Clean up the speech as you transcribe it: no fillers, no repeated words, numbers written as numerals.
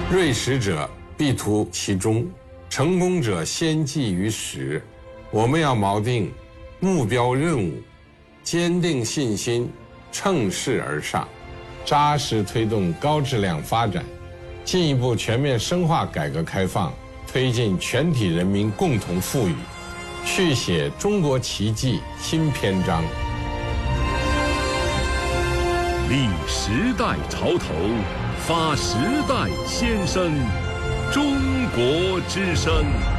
锐识者必图其中，成功者先记于始。我们要锚定目标任务，坚定信心，乘势而上，扎实推动高质量发展，进一步全面深化改革开放，推进全体人民共同富裕，续写中国奇迹新篇章。 立时代潮头，发时代先声，中国之声。